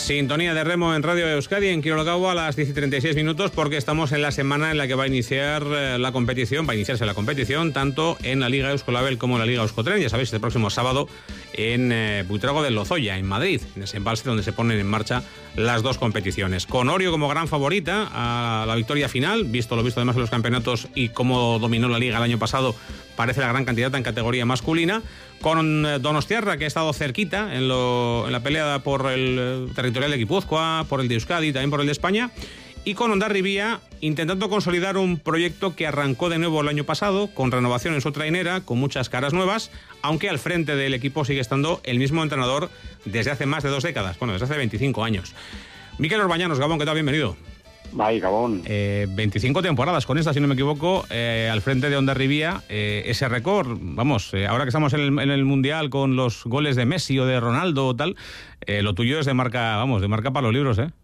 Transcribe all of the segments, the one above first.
Sintonía de remo en Radio Euskadi, en Quirologau a las 10:36, porque estamos en la semana en la que va a iniciarse la competición, tanto en la Liga Euskolabel como en la Liga Euskotren. Ya sabéis, este próximo sábado en Buitrago de Lozoya, en Madrid, en ese embalse donde se ponen en marcha las dos competiciones. Con Orio como gran favorita a la victoria final, visto lo visto además en los campeonatos y cómo dominó la Liga el año pasado, parece la gran candidata en categoría masculina. Con Donostiarra, que ha estado cerquita en la pelea por el territorial de Guipúzcoa, por el de Euskadi, también por el de España. Y con Hondarribia, intentando consolidar un proyecto que arrancó de nuevo el año pasado, con renovación en su trainera, con muchas caras nuevas, aunque al frente del equipo sigue estando el mismo entrenador desde hace más de 2 décadas, desde hace 25 años. Mikel Orbañanos, Gabón, ¿qué tal? Bienvenido. Bye, Gabón. 25 temporadas con esta, si no me equivoco, al frente de Hondarribia. Ese récord, ahora que estamos en el Mundial con los goles de Messi o de Ronaldo o tal, lo tuyo es de marca para los libros, ¿eh?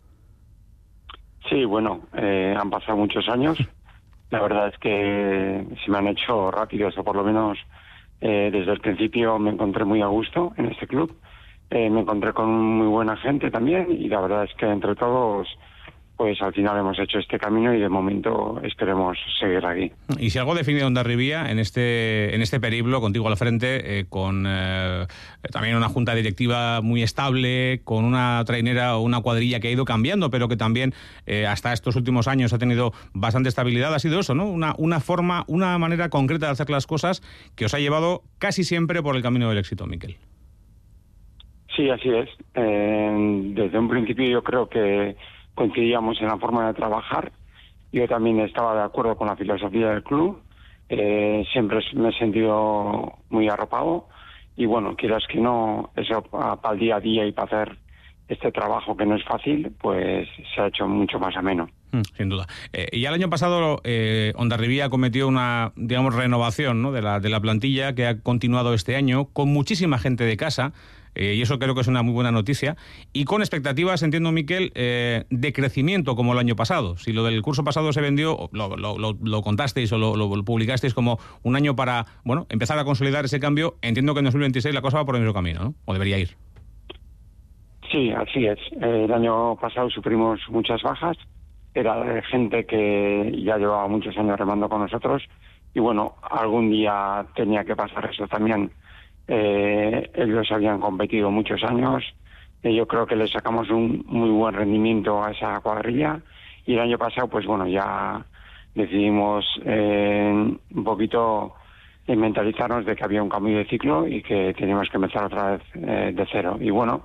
Sí, bueno, han pasado muchos años. La verdad es que se me han hecho rápidos, o por lo menos desde el principio me encontré muy a gusto en este club. Me encontré con muy buena gente también, y la verdad es que entre todos, pues al final hemos hecho este camino y de momento esperemos seguir aquí. Y si algo define Hondarribia en este periplo, contigo al frente, con también una junta directiva muy estable, con una trainera o una cuadrilla que ha ido cambiando, pero que también hasta estos últimos años ha tenido bastante estabilidad, ha sido eso, ¿no? Una manera concreta de hacer las cosas que os ha llevado casi siempre por el camino del éxito, Mikel. Sí, así es. Desde un principio yo creo que coincidíamos en la forma de trabajar. Yo también estaba de acuerdo con la filosofía del club. Siempre me he sentido muy arropado. Y bueno, quieras que no, eso para el día a día y para hacer este trabajo que no es fácil, pues se ha hecho mucho más ameno. Sin duda. Y el año pasado Hondarribia cometió una, renovación, ¿no?, de la plantilla, que ha continuado este año con muchísima gente de casa. Y eso creo que es una muy buena noticia, y con expectativas, entiendo, Mikel, de crecimiento como el año pasado. Si lo del curso pasado se vendió, lo contasteis o lo publicasteis como un año para empezar a consolidar ese cambio, entiendo que en 2026 la cosa va por el mismo camino, ¿no? O debería ir. Sí, así es. El año pasado sufrimos muchas bajas, era gente que ya llevaba muchos años remando con nosotros, y bueno, algún día tenía que pasar eso también. Ellos habían competido muchos años, yo creo que le sacamos un muy buen rendimiento a esa cuadrilla, y el año pasado pues ya decidimos un poquito mentalizarnos de que había un cambio de ciclo y que teníamos que empezar otra vez de cero. Y bueno,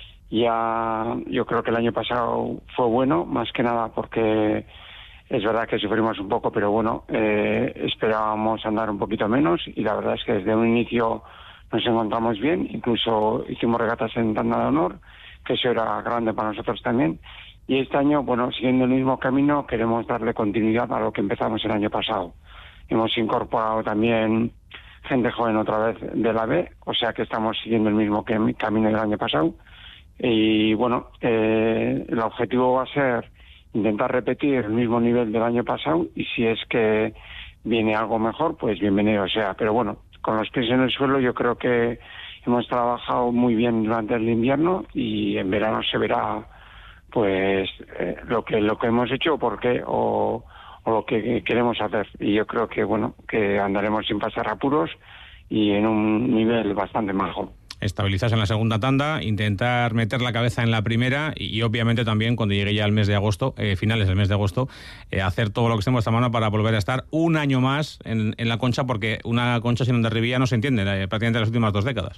ya yo creo que el año pasado fue bueno, más que nada porque es verdad que sufrimos un poco, pero esperábamos andar un poquito menos, y la verdad es que desde un inicio nos encontramos bien. Incluso hicimos regatas en tanda de honor, que eso era grande para nosotros también. Y este año, siguiendo el mismo camino, queremos darle continuidad a lo que empezamos el año pasado. Hemos incorporado también gente joven otra vez de la B, o sea que estamos siguiendo el mismo camino del año pasado. Y el objetivo va a ser intentar repetir el mismo nivel del año pasado, y si es que viene algo mejor, pues bienvenido sea. Pero con los pies en el suelo, yo creo que hemos trabajado muy bien durante el invierno, y en verano se verá pues lo que hemos hecho, por qué o lo que queremos hacer. Y yo creo que andaremos sin pasar apuros y en un nivel bastante mejor. Estabilizarse en la segunda tanda, intentar meter la cabeza en la primera, y obviamente también cuando llegue ya el mes de agosto, finales del mes de agosto, hacer todo lo que esté en vuestra mano para volver a estar un año más en la Concha, porque una Concha sin Hondarribia no se entiende prácticamente las últimas 2 décadas.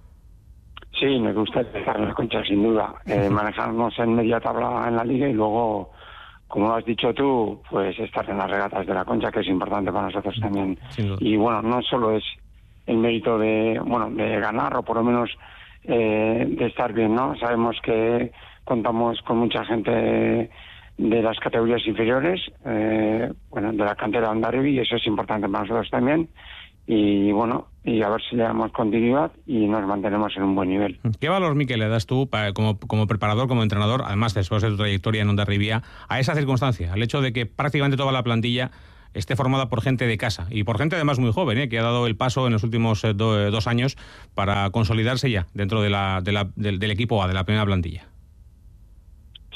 Sí, me gusta estar en la Concha, sin duda. Manejarnos en media tabla en la Liga, y luego, como lo has dicho tú, pues estar en las regatas de la Concha, que es importante para nosotros también. Y no solo es el mérito de ganar, o por lo menos de estar bien, ¿no? Sabemos que contamos con mucha gente de las categorías inferiores, de la cantera de Hondarribia, y eso es importante para nosotros también. Y a ver si le damos continuidad y nos mantenemos en un buen nivel. ¿Qué valor, Mikel, le das tú como preparador, como entrenador, además después de tu trayectoria en Hondarribia, a esa circunstancia, al hecho de que prácticamente toda la plantilla esté formada por gente de casa, y por gente además muy joven, que ha dado el paso en los últimos 2 años para consolidarse ya dentro del equipo A, de la primera plantilla?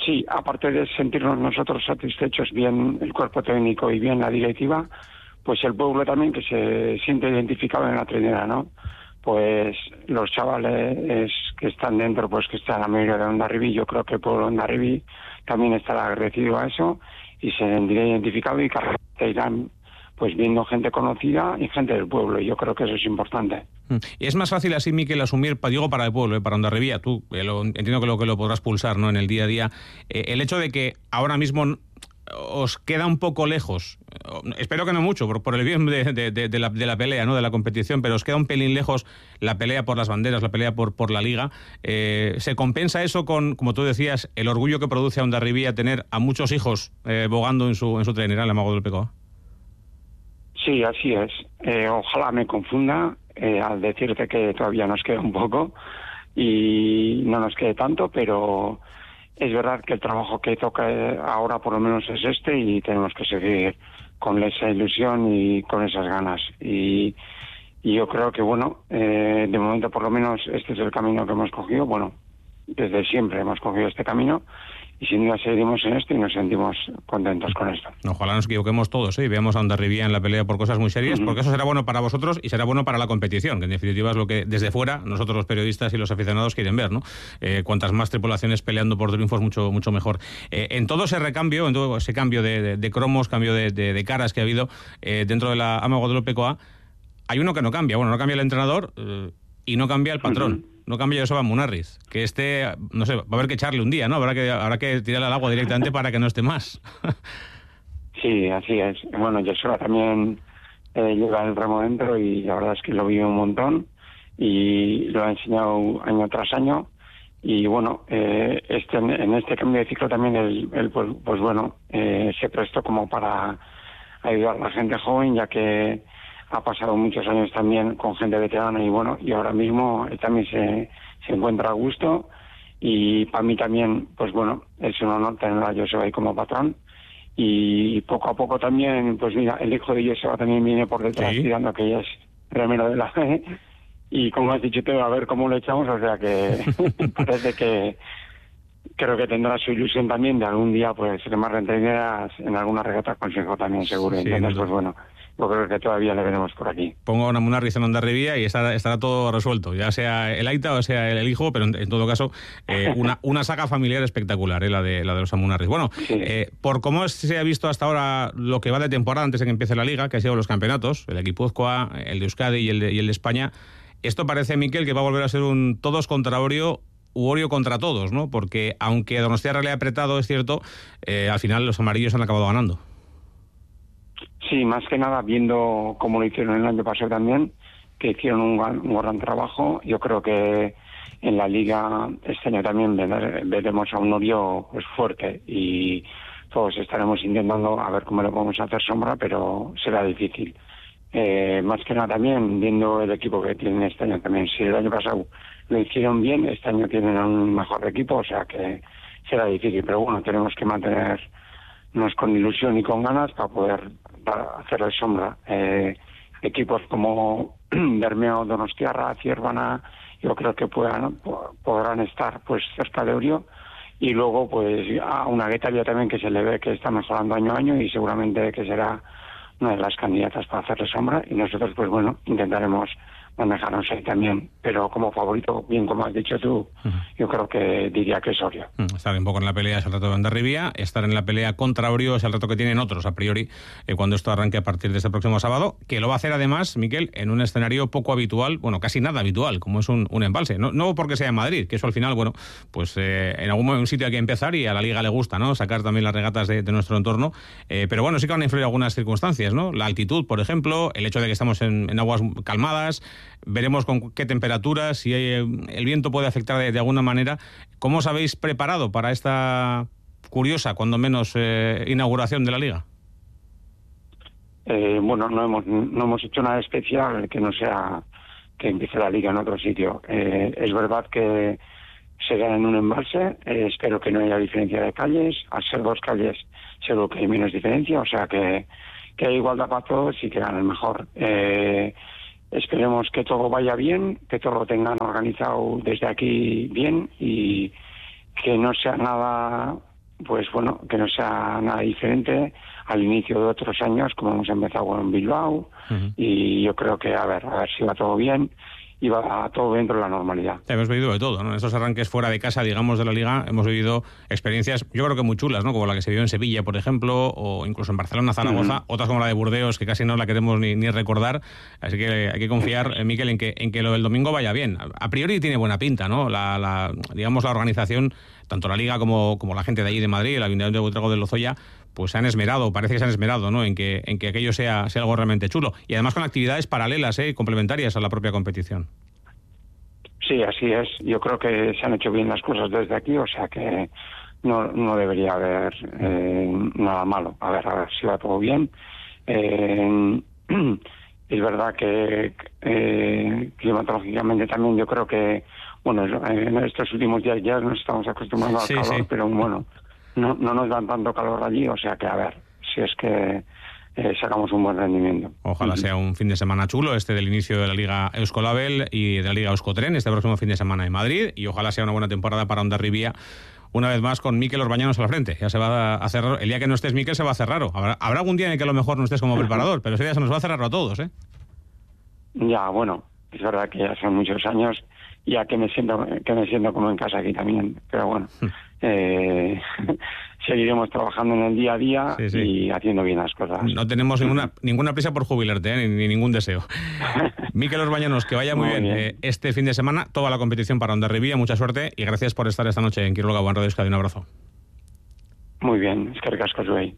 Sí, aparte de sentirnos nosotros satisfechos, bien el cuerpo técnico y bien la directiva, pues el pueblo también que se siente identificado en la trinera, ¿no? Pues los chavales que están dentro, pues que está la mayoría de Hondarribí, yo creo que el pueblo de Hondarribí también estará agradecido a eso y se sentirá identificado y que irán pues viendo gente conocida y gente del pueblo, y yo creo que eso es importante. Y es más fácil así, Miquel, asumir, digo para el pueblo, para Hondarribía, tú entiendo que lo podrás pulsar, ¿no?, en el día a día, el hecho de que ahora mismo os queda un poco lejos, espero que no mucho, por el bien de la pelea, ¿no?, de la competición, pero os queda un pelín lejos la pelea por las banderas, la pelea por la Liga. ¿Se compensa eso con, como tú decías, el orgullo que produce a Hondarribía tener a muchos hijos bogando en su trinera, el Amago del Pecoa? Sí, así es. Ojalá me confunda al decirte que todavía nos queda un poco y no nos quede tanto, pero es verdad que el trabajo que toca ahora por lo menos es este y tenemos que seguir con esa ilusión y con esas ganas. Y yo creo que, bueno, de momento por lo menos este es el camino que hemos cogido. Bueno, desde siempre hemos cogido este camino y sin duda seguiremos en esto y nos sentimos contentos con esto. Ojalá nos equivoquemos todos, y veamos a Hondarribía en la pelea por cosas muy serias, porque eso será bueno para vosotros y será bueno para la competición, que en definitiva es lo que desde fuera nosotros los periodistas y los aficionados quieren ver, ¿no? Cuantas más tripulaciones peleando por triunfos, mucho mejor. En todo ese recambio, en todo ese cambio de cromos, cambio de caras que ha habido dentro de la Amago del Pecoa, hay uno que no cambia. Bueno, no cambia el entrenador y no cambia el patrón. No cambia Joseba Munarriz, que no sé, va a haber que echarle un día, ¿no? Habrá que tirarle al agua directamente para que no esté más. Sí, así es. Bueno, Joseba también lleva el remo dentro y la verdad es que lo vive un montón y lo ha enseñado año tras año. Y bueno, en este cambio de ciclo también pues bueno, se prestó como para ayudar a la gente joven, ya que ha pasado muchos años también con gente veterana y bueno, y ahora mismo él también se encuentra a gusto y para mí también, pues bueno, es un honor tener a Joseba ahí como patrón y poco a poco también, pues mira, el hijo de Joseba también viene por detrás tirando, que ella es remero de la fe y como has dicho tú, a ver cómo lo echamos, o sea que parece que creo que tendrá su ilusión también de algún día pues remar renterías en alguna regata con su hijo también seguro, sí, entonces pues bueno, yo creo que todavía le veremos por aquí. Pongo una Munarriz en Hondarribía y estará todo resuelto, ya sea el Aita o sea el hijo, pero en todo caso una saga familiar espectacular, la de los Munarriz. Bueno, sí. Por cómo se ha visto hasta ahora lo que va de temporada antes de que empiece la Liga, que ha sido los campeonatos, el de Guipúzcoa, el de Euskadi y el de España, esto parece, Miquel, que va a volver a ser un todos contra Orio u Orio contra todos, ¿no? Porque aunque Donostiarra le ha apretado, es cierto, al final los amarillos han acabado ganando. Sí, más que nada, viendo cómo lo hicieron el año pasado también, que hicieron un gran trabajo. Yo creo que en la Liga este año también veremos a un Orio pues fuerte y todos estaremos intentando a ver cómo le podemos hacer sombra, pero será difícil. Más que nada también viendo el equipo que tienen este año también. Si el año pasado lo hicieron bien, este año tienen un mejor equipo, o sea que será difícil, pero bueno, tenemos que mantenernos con ilusión y con ganas para poder hacerle sombra. Equipos como Bermeo, Donostiarra, Ciervana, yo creo que podrán estar pues cerca de Orio, y luego pues a una Guetaria también que se le ve que está mejorando año a año y seguramente que será una de las candidatas para hacerle sombra, y nosotros pues bueno, intentaremos manejarnos ahí también, pero como favorito, bien como has dicho tú, yo creo que diría que es Orio. Estar un poco en la pelea es el reto de Hondarribía, estar en la pelea contra Orio es el reto que tienen otros a priori cuando esto arranque a partir de este próximo sábado, que lo va a hacer además, Miquel, en un escenario poco habitual, bueno, casi nada habitual, como es un embalse, no porque sea en Madrid, que eso al final, bueno, pues en algún sitio hay que empezar y a la Liga le gusta, ¿no?, sacar también las regatas de nuestro entorno, pero bueno, sí que van a influir algunas circunstancias, ¿no?, la altitud, por ejemplo, el hecho de que estamos en aguas calmadas. Veremos con qué temperaturas, si el viento puede afectar de alguna manera. ¿Cómo os habéis preparado para esta curiosa, cuando menos, inauguración de la Liga? Bueno, no hemos hecho nada especial que no sea que empiece la Liga en otro sitio. Es verdad que será en un embalse, espero que no haya diferencia de calles. Al ser dos calles seguro que hay menos diferencia, o sea que hay igualdad para todos y que ganen mejor. Esperemos que todo vaya bien, que todo lo tengan organizado desde aquí bien y que no sea nada pues bueno, que no sea nada diferente al inicio de otros años, como hemos empezado en Bilbao, y yo creo que a ver si va todo bien, y va todo dentro de la normalidad. Hemos vivido de todo, ¿no? En estos arranques fuera de casa, digamos, de la Liga, hemos vivido experiencias, yo creo que muy chulas, ¿no? Como la que se vivió en Sevilla, por ejemplo, o incluso en Barcelona, Zaragoza, otras como la de Burdeos, que casi no la queremos ni recordar. Así que hay que confiar, Miquel, en que lo del domingo vaya bien. A priori tiene buena pinta, ¿no? Digamos, la organización, tanto la Liga como la gente de allí de Madrid, el Ayuntamiento de Buitrago de Lozoya, pues parece que se han esmerado, ¿no? En que aquello sea algo realmente chulo. Y además con actividades paralelas, complementarias a la propia competición. Sí, así es. Yo creo que se han hecho bien las cosas desde aquí, o sea que no debería haber nada malo. A ver si va todo bien. Es verdad que climatológicamente también yo creo que, bueno, en estos últimos días ya nos estamos acostumbrando al calor, pero bueno, no nos dan tanto calor allí, o sea que a ver si es que sacamos un buen rendimiento. Ojalá sea un fin de semana chulo del inicio de la Liga Euskolabel y de la Liga Euskotren este próximo fin de semana en Madrid, y ojalá sea una buena temporada para Hondarribia, una vez más con Mikel Orbañanos a la frente. Ya se va a hacer, el día que no estés, Mikel, se va a hacer raro. Habrá algún día en el que a lo mejor no estés como preparador, pero ese día se nos va a hacer raro a todos, ¿eh? Ya, bueno, es verdad que ya son muchos años, ya que me siento como en casa aquí también, pero bueno, seguiremos trabajando en el día a día y haciendo bien las cosas. No tenemos ninguna prisa por jubilarte, ni ningún deseo. Mikel Orbañanos, que vaya muy bien este fin de semana, toda la competición para Hondarribia, mucha suerte y gracias por estar esta noche en Kirol Gau en Radio Euskadi. Un abrazo. Muy bien, eskerrik asko zuei.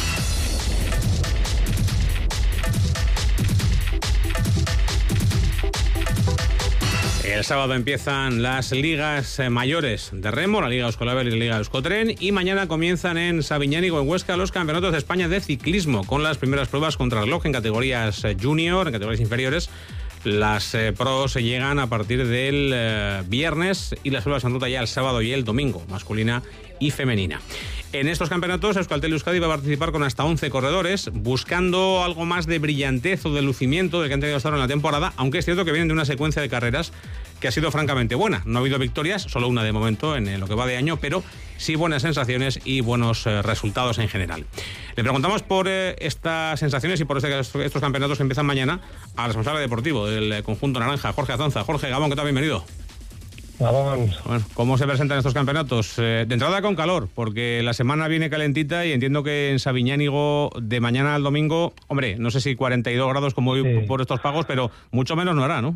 El sábado empiezan las ligas mayores de remo, la Liga Euskolabel y la Liga Euskotren, y mañana comienzan en Sabiñánigo, en Huesca, los campeonatos de España de ciclismo, con las primeras pruebas contrarreloj en categorías junior, en categorías inferiores. Las pros se llegan a partir del viernes y las pruebas en ruta ya el sábado y el domingo, masculina y femenina. En estos campeonatos, Euskaltel Euskadi va a participar con hasta 11 corredores, buscando algo más de brillantez o de lucimiento del que han tenido hasta ahora en la temporada, aunque es cierto que vienen de una secuencia de carreras que ha sido francamente buena. No ha habido victorias, solo una de momento en lo que va de año, pero sí buenas sensaciones y buenos resultados en general. Le preguntamos por estas sensaciones y por estos campeonatos que empiezan mañana al responsable deportivo del conjunto naranja, Jorge Azanza. Jorge Gabón, ¿qué tal? Bienvenido. Bueno, ¿cómo se presentan estos campeonatos? De entrada con calor, porque la semana viene calentita y entiendo que en Sabiñánigo de mañana al domingo, hombre, no sé si 42 grados como hoy por estos pagos, pero mucho menos no hará, ¿no?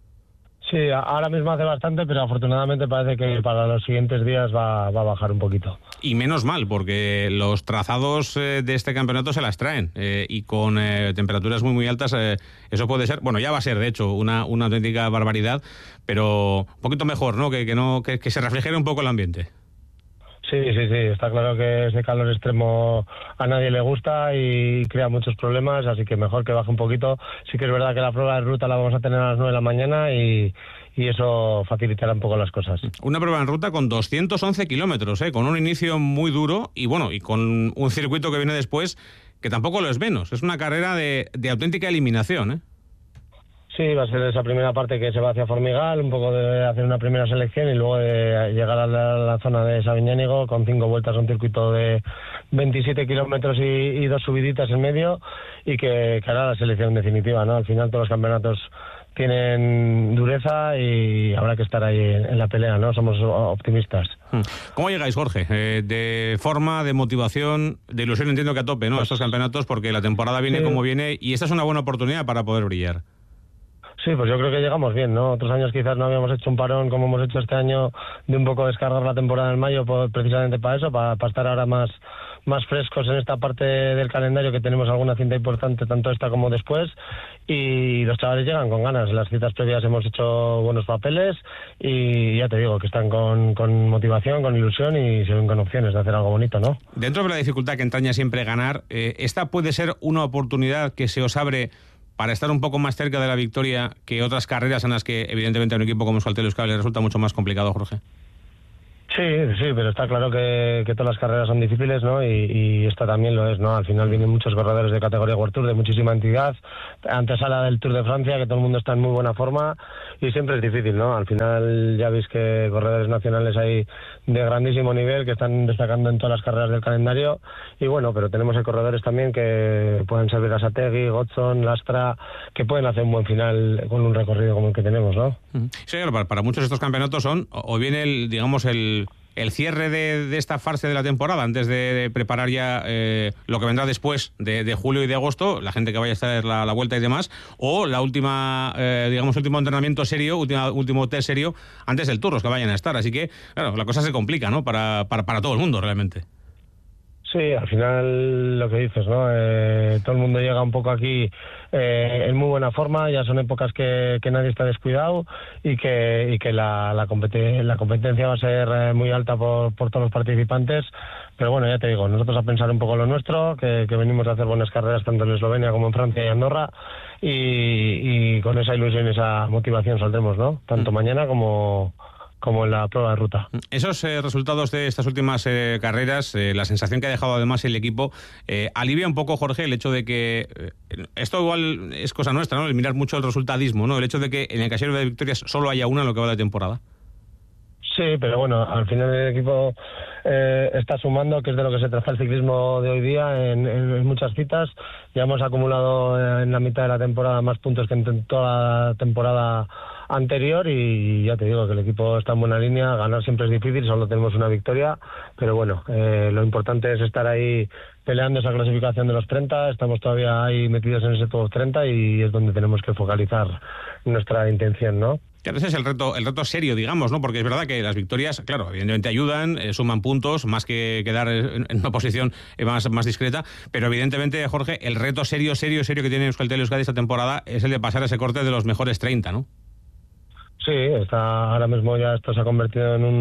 Sí, ahora mismo hace bastante, pero afortunadamente parece que para los siguientes días va a bajar un poquito. Y menos mal, porque los trazados de este campeonato se las traen y con temperaturas muy altas eso puede ser, bueno, ya va a ser de hecho una auténtica barbaridad, pero un poquito mejor, ¿no? Que se refrigere un poco el ambiente. Sí, está claro que ese calor extremo a nadie le gusta y crea muchos problemas, así que mejor que baje un poquito. Sí que es verdad que la prueba de ruta la vamos a tener a las 9 de la mañana y eso facilitará un poco las cosas. Una prueba en ruta con 211 kilómetros, con un inicio muy duro y con un circuito que viene después que tampoco lo es menos. Es una carrera de auténtica eliminación, ¿eh? Sí, va a ser esa primera parte que se va hacia Formigal, un poco de hacer una primera selección y luego de llegar a la zona de Sabiñánigo con 5 vueltas a un circuito de 27 kilómetros y 2 subiditas en medio y que hará la selección definitiva, ¿no? Al final todos los campeonatos tienen dureza y habrá que estar ahí en la pelea, ¿no? Somos optimistas. ¿Cómo llegáis, Jorge? De forma, de motivación, de ilusión, entiendo que a tope, ¿no? A estos campeonatos, porque la temporada viene como viene y esta es una buena oportunidad para poder brillar. Sí, pues yo creo que llegamos bien, ¿no? Otros años quizás no habíamos hecho un parón como hemos hecho este año, de un poco descargar la temporada en mayo, precisamente para eso, para estar ahora más frescos en esta parte del calendario, que tenemos alguna cinta importante, tanto esta como después, y los chavales llegan con ganas. Las citas previas hemos hecho buenos papeles y ya te digo que están con motivación, con ilusión y se ven con opciones de hacer algo bonito, ¿no? Dentro de la dificultad que entraña siempre ganar, ¿esta puede ser una oportunidad que se os abre para estar un poco más cerca de la victoria que otras carreras en las que evidentemente a un equipo como Euskaltel Euskadi le resulta mucho más complicado, Jorge? Sí, pero está claro que todas las carreras son difíciles, ¿no? Y esta también lo es, ¿no? Al final vienen muchos corredores de categoría World Tour, de muchísima entidad, antesala del Tour de Francia, que todo el mundo está en muy buena forma y siempre es difícil, ¿no? Al final ya veis que corredores nacionales hay de grandísimo nivel que están destacando en todas las carreras del calendario y bueno, pero tenemos corredores también que pueden ser Berasategui, Godson, Lastra, que pueden hacer un buen final con un recorrido como el que tenemos, ¿no? Sí, claro, para muchos estos campeonatos son, o bien el cierre de esta fase de la temporada, antes de preparar ya lo que vendrá después de julio y de agosto, la gente que vaya a estar la vuelta y demás, o la última, último entrenamiento serio, último test serio, antes del Tour, los que vayan a estar. Así que, claro, la cosa se complica, ¿no? Para todo el mundo, realmente. Sí, al final lo que dices, ¿no? Todo el mundo llega un poco aquí en muy buena forma, ya son épocas que nadie está descuidado y que la competencia va a ser muy alta por todos los participantes, pero bueno, ya te digo, nosotros a pensar un poco lo nuestro, que venimos a hacer buenas carreras tanto en Eslovenia como en Francia y Andorra, y con esa ilusión y esa motivación saldremos, ¿no? Tanto mañana como en la prueba de ruta. Esos resultados de estas últimas carreras, la sensación que ha dejado además el equipo, alivia un poco, Jorge, el hecho de que esto igual es cosa nuestra, ¿no? El mirar mucho el resultadismo, ¿no? El hecho de que en el casillero de victorias solo haya una en lo que va de temporada. Sí, pero bueno, al final el equipo está sumando, que es de lo que se trata el ciclismo de hoy día, en muchas citas. Ya hemos acumulado en la mitad de la temporada más puntos que en toda la temporada anterior y ya te digo que el equipo está en buena línea. Ganar siempre es difícil, solo tenemos una victoria, pero bueno, lo importante es estar ahí peleando esa clasificación de los 30, estamos todavía ahí metidos en ese top 30 y es donde tenemos que focalizar nuestra intención, ¿no? Claro, ese es el reto serio, digamos, ¿no? Porque es verdad que las victorias, claro, evidentemente ayudan, suman puntos, más que quedar en una posición más discreta, pero evidentemente, Jorge, el reto serio que tiene Euskaltel Euskadi esta temporada es el de pasar ese corte de los mejores 30, ¿no? Sí, ahora mismo ya esto se ha convertido en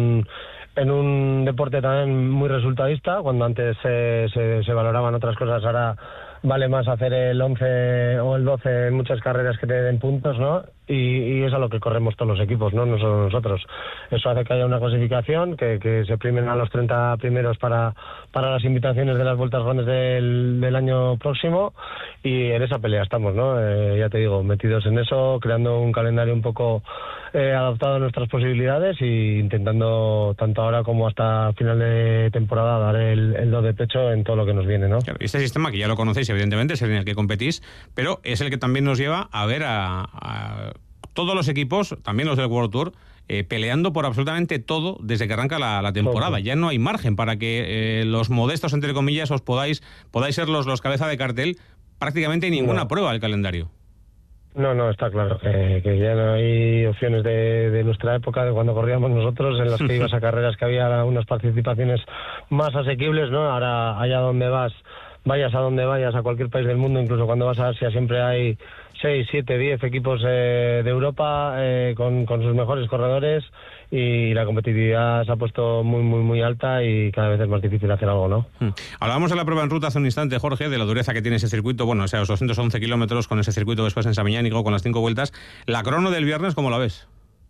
un deporte también muy resultadista, cuando antes se valoraban otras cosas, ahora vale más hacer el 11 o el 12 en muchas carreras que te den puntos, ¿no? Y es a lo que corremos todos los equipos, no solo nosotros. Eso hace que haya una clasificación, que se primen a los 30 primeros para las invitaciones de las vueltas grandes del año próximo, y en esa pelea estamos, ¿no? Ya te digo, metidos en eso, creando un calendario un poco adaptado a nuestras posibilidades e intentando, tanto ahora como hasta final de temporada, dar el do de pecho en todo lo que nos viene, ¿no? Claro, este sistema, que ya lo conocéis, evidentemente, es el en el que competís, pero es el que también nos lleva a ver a todos los equipos, también los del World Tour, peleando por absolutamente todo desde que arranca la temporada. Ya no hay margen para que los modestos, entre comillas, os podáis ser los cabeza de cartel prácticamente en ninguna prueba del calendario. No, está claro que ya no hay opciones de nuestra época, de cuando corríamos nosotros, en las que ibas a carreras que había unas participaciones más asequibles, ¿no? Ahora, allá donde vayas a donde vayas, a cualquier país del mundo, incluso cuando vas a Asia, siempre hay 6, 7, 10 equipos de Europa con sus mejores corredores, y la competitividad se ha puesto muy, muy, muy alta y cada vez es más difícil hacer algo, ¿no? Hablábamos de la prueba en ruta hace un instante, Jorge, de la dureza que tiene ese circuito, bueno, o sea, los 211 kilómetros con ese circuito después en Samiñánigo, con las 5 vueltas. La crono del viernes, ¿cómo la ves?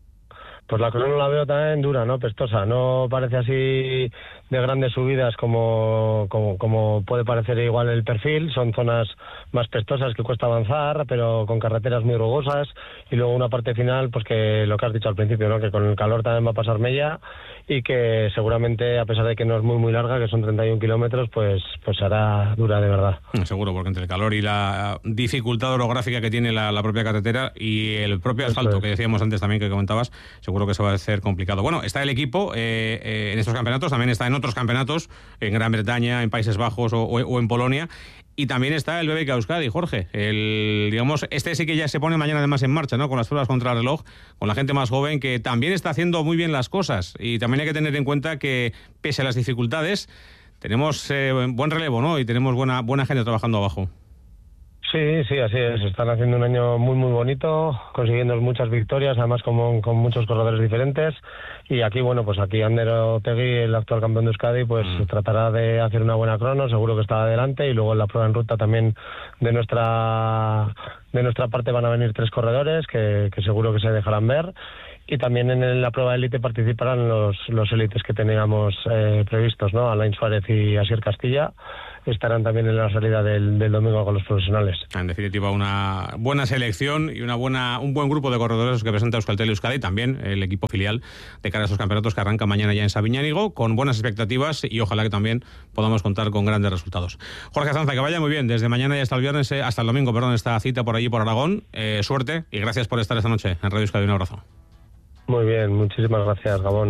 Pues la crono la veo también dura, ¿no? Pestosa. No parece así de grandes subidas como puede parecer igual el perfil. Son zonas más pestosas que cuesta avanzar, pero con carreteras muy rugosas. Y luego una parte final, pues que lo que has dicho al principio, ¿no? Que con el calor también va a pasar mella y que seguramente, a pesar de que no es muy, muy larga, que son 31 kilómetros, pues será dura de verdad. Seguro, porque entre el calor y la dificultad orográfica que tiene la propia carretera y el propio asfalto, que decíamos antes también, que comentabas, seguro que se va a hacer complicado. Bueno, está el equipo en estos campeonatos, también está en otros campeonatos, en Gran Bretaña, en Países Bajos o en Polonia, y también está el BBK Euskadi, Jorge. Este sí que ya se pone mañana además en marcha, ¿no? Con las pruebas contra el reloj, con la gente más joven, que también está haciendo muy bien las cosas, y también hay que tener en cuenta que, pese a las dificultades, tenemos buen relevo, ¿no? Y tenemos buena gente trabajando abajo. Sí, así es. Están haciendo un año muy, muy bonito, consiguiendo muchas victorias, además con muchos corredores diferentes. Y aquí, pues aquí Ander Otegui, el actual campeón de Euskadi, pues tratará de hacer una buena crono, seguro que está adelante. Y luego en la prueba en ruta también de nuestra parte van a venir 3 corredores que seguro que se dejarán ver. y también en la prueba de élite participarán los élites que teníamos previstos, ¿no? Alain Suárez y Asier Castilla estarán también en la salida del domingo con los profesionales. En definitiva, una buena selección y un buen grupo de corredores que presenta Euskaltel Euskadi, también el equipo filial de cara a estos campeonatos que arrancan mañana ya en Sabiñánigo, con buenas expectativas y ojalá que también podamos contar con grandes resultados. Jorge Azanza, que vaya muy bien, desde mañana y hasta el domingo, esta cita por allí por Aragón. Suerte y gracias por estar esta noche en Radio Euskadi. Un abrazo. Muy bien, muchísimas gracias, Gabón.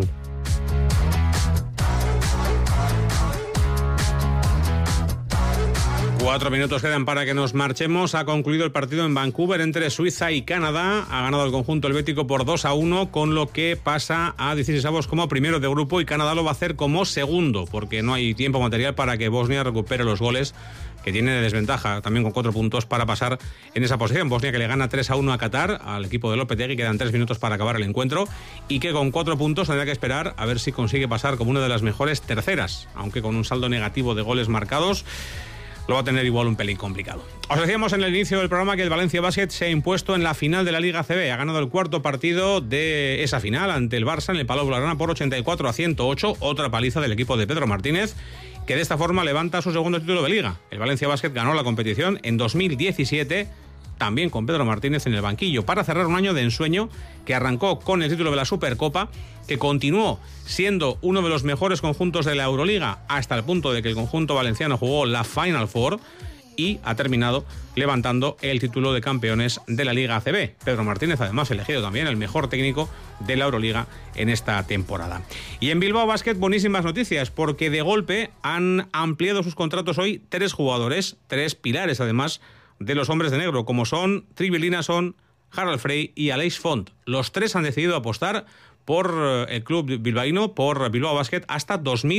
Cuatro minutos quedan para que nos marchemos. Ha concluido el partido en Vancouver entre Suiza y Canadá. Ha ganado el conjunto helvético por 2-1, con lo que pasa a 16avos como primero de grupo, y Canadá lo va a hacer como segundo, porque no hay tiempo material para que Bosnia recupere los goles que tiene de desventaja, también con 4 puntos para pasar en esa posición. Bosnia, que le gana 3-1 a Qatar, al equipo de Lopetegui, quedan 3 minutos para acabar el encuentro, y que con 4 puntos tendrá que esperar a ver si consigue pasar como una de las mejores terceras, aunque con un saldo negativo de goles marcados lo va a tener igual un pelín complicado. Os decíamos en el inicio del programa que el Valencia Basket se ha impuesto en la final de la Liga ACB. Ha ganado el cuarto partido de esa final ante el Barça en el Palau Blaugrana por 84-108, otra paliza del equipo de Pedro Martínez, que de esta forma levanta su segundo título de Liga. El Valencia Basket ganó la competición en 2017, también con Pedro Martínez en el banquillo, para cerrar un año de ensueño que arrancó con el título de la Supercopa, que continuó siendo uno de los mejores conjuntos de la Euroliga hasta el punto de que el conjunto valenciano jugó la Final Four, y ha terminado levantando el título de campeones de la Liga ACB. Pedro Martínez, además, elegido también el mejor técnico de la Euroliga en esta temporada. Y en Bilbao Basket, buenísimas noticias, porque de golpe han ampliado sus contratos hoy 3 jugadores, 3 pilares además de los hombres de negro, como son Trygve Linason, Harald Frey y Aleix Font. Los 3 han decidido apostar por el club bilbaíno, por Bilbao Basket, hasta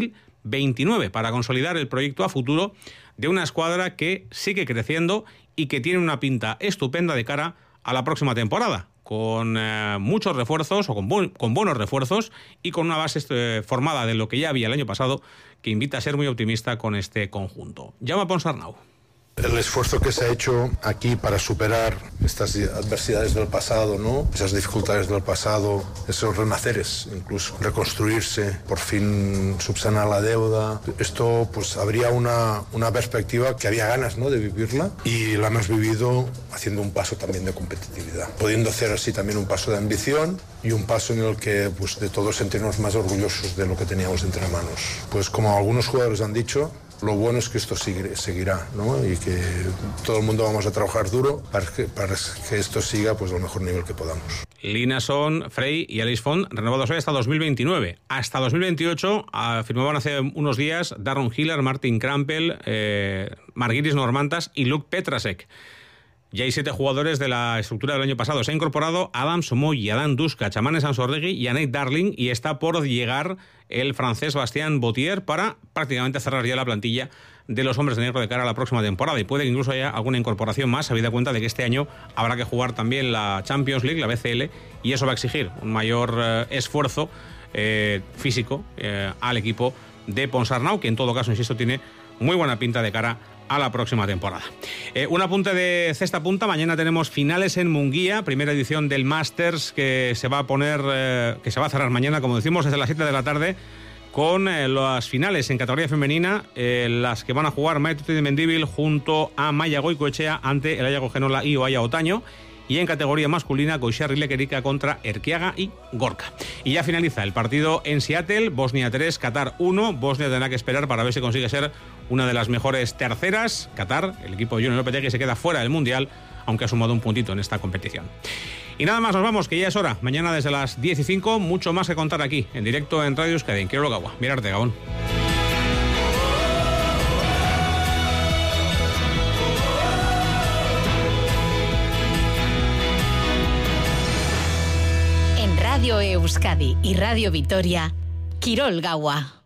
2029, para consolidar el proyecto a futuro de una escuadra que sigue creciendo y que tiene una pinta estupenda de cara a la próxima temporada, con muchos refuerzos, o con buenos refuerzos, y con una base formada de lo que ya había el año pasado, que invita a ser muy optimista con este conjunto. Jaume Ponsarnau. El esfuerzo que se ha hecho aquí para superar estas adversidades del pasado, ¿no? Esas dificultades del pasado, esos renaceres, incluso reconstruirse, por fin subsanar la deuda. Esto, pues, habría una perspectiva que había ganas, ¿no?, de vivirla, y la hemos vivido haciendo un paso también de competitividad, pudiendo hacer así también un paso de ambición y un paso en el que, pues, de todos sentirnos más orgullosos de lo que teníamos entre manos. Pues, como algunos jugadores han dicho, lo bueno es que esto seguirá, ¿no? Y que todo el mundo vamos a trabajar duro para que esto siga, pues, al mejor nivel que podamos. Linason, Frey y Aleix Font renovados hoy hasta 2029. Hasta 2028 firmaban hace unos días Darron Hiller, Martin Krampel, Margiris Normantas y Luke Petrasek. Ya hay 7 jugadores de la estructura del año pasado. Se ha incorporado Adam Somoy, Adam Duska, Chamane Sansorregui y Anait Darling, y está por llegar el francés Bastien Bautier para prácticamente cerrar ya la plantilla de los hombres de negro de cara a la próxima temporada, y puede que incluso haya alguna incorporación más, habida cuenta de que este año habrá que jugar también la Champions League, la BCL, y eso va a exigir un mayor esfuerzo físico al equipo de Ponsarnau, que en todo caso, insisto, tiene muy buena pinta de cara a la próxima temporada. Un apunte de cesta punta: mañana tenemos finales en Munguía, primera edición del Masters, que se va a cerrar mañana, como decimos, desde las 7 de la tarde, con las finales en categoría femenina, las que van a jugar Maite de Mendívil junto a Maya Goicoechea ante el Ayago Genola y Oaya Otaño. Y en categoría masculina, Goixarri Lequerica contra Erquiaga y Gorka. Y ya finaliza el partido en Seattle, Bosnia 3, Qatar 1. Bosnia tendrá que esperar para ver si consigue ser una de las mejores terceras. Qatar, el equipo de Junior Lopetegui, se queda fuera del Mundial, aunque ha sumado un puntito en esta competición. Y nada más, nos vamos, que ya es hora. Mañana desde las 10:05, mucho más que contar aquí, en directo en Radio Euskadi, en Kirol Gaua. Mirarte, Gabón. Radio Euskadi y Radio Vitoria, Kirol Gaua.